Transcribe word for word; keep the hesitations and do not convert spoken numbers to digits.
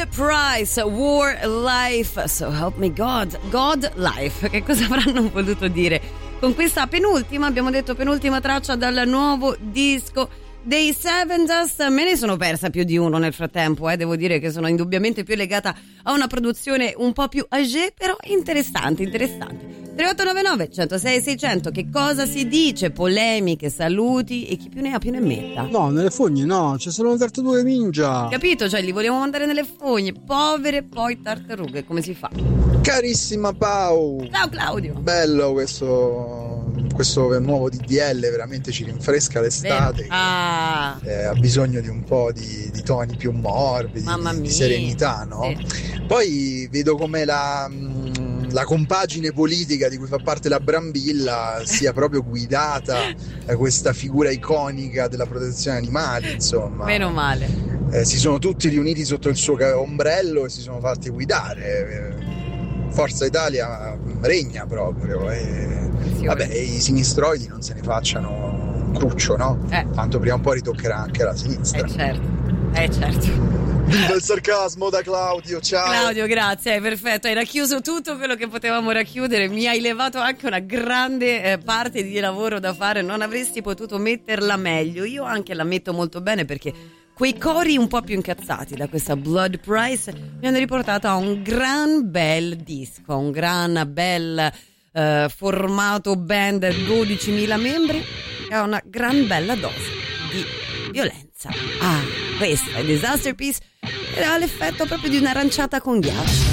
Blood Price, War Life, So Help Me God, God Life, che cosa avranno voluto dire con questa penultima, abbiamo detto penultima traccia dal nuovo disco dei Seven Dust? Me ne sono persa più di uno nel frattempo, eh. Devo dire che sono indubbiamente più legata a una produzione un po' più âgée, però interessante, interessante. tre otto nove nove uno zero sei sei zero zero, che cosa si dice? Polemiche, saluti e chi più ne ha più ne metta. No, nelle fogne no, c'è solo le tartarughe ninja. Capito? Cioè li vogliamo mandare nelle fogne, povere poi tartarughe, come si fa? Carissima Pau. Ciao Claudio. Bello questo, questo nuovo D D L, veramente ci rinfresca l'estate. Ah. Eh, ha bisogno di un po' di, di toni più morbidi, Mamma di, mia. di serenità, no? Sì. Poi vedo come la... la compagine politica di cui fa parte la Brambilla sia proprio guidata da questa figura iconica della protezione animali, insomma. Meno male. Eh, si sono tutti riuniti sotto il suo ombrello e si sono fatti guidare. Forza Italia regna proprio. E, vabbè, i sinistroidi non se ne facciano un cruccio, no? Eh. Tanto prima o poi ritoccherà anche la sinistra. Eh certo, eh certo. Viva il sarcasmo da Claudio, ciao. Claudio, grazie, è perfetto, hai racchiuso tutto quello che potevamo racchiudere, mi hai levato anche una grande eh, parte di lavoro da fare, non avresti potuto metterla meglio. Io anche la metto molto bene perché quei cori un po' più incazzati da questa Blood Price mi hanno riportato a un gran bel disco, un gran bel eh, formato band, dodicimila membri, e ha una gran bella dose di violenza. Ah, questa è Disaster Piece, e ha l'effetto proprio di un'aranciata con ghiaccio.